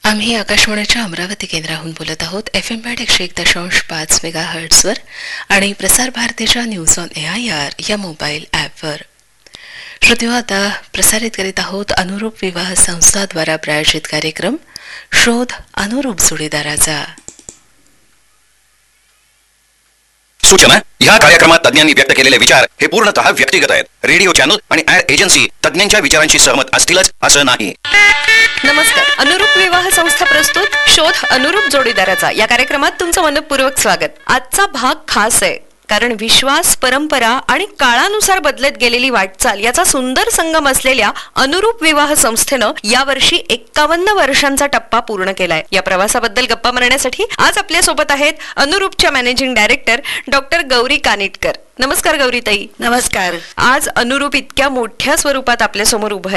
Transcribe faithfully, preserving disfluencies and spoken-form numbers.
आम्ही आकाशवाणीच्या अमरावती केंद्राहून बोलत आहोत. एफ एम बँड एकशे एक दशांश पाच मेगा हर्ट्सवर आणि प्रसार भारतीच्या news on A I R या मोबाईल ॲपवर. श्रोत्यो, आता प्रसारित करीत आहोत अनुरूप विवाह संस्थाद्वारा प्रायोजित कार्यक्रम शोध अनुरूप जोडीदाराचा. सूचना: या कार्यक्रमात तज्ञांनी व्यक्त केलेले विचार हे पूर्णतः व्यक्तिगत आहेत. रेडिओ चॅनल आणि ॲड एजन्सी तज्ञांच्या विचारांशी सहमत असतीलच असं नाही. नमस्कार. अनुरूप विवाह संस्था प्रस्तुत शोध अनुरूप जोडीदाराचा या कार्यक्रमात तुमचं मनपूर्वक स्वागत. आजचा भाग खास आहे, कारण विश्वास, परंपरा आणि काळानुसार बदलत गेलेली वाटचाल याचा सुंदर संगम असलेल्या अनुरूप विवाह संस्थेनं यावर्षी एक्कावन्न वर्षांचा टप्पा पूर्ण केलाय. या प्रवासाबद्दल गप्पा मारण्यासाठी आज आपल्या सोबत आहेत अनुरूपच्या managing director doctor Gauri Kanitkar. नमस्कार गौरीताई. नमस्कार. आज अनुरूप इतक्या मोठ्या स्वरूपात आपल्या समोर उभं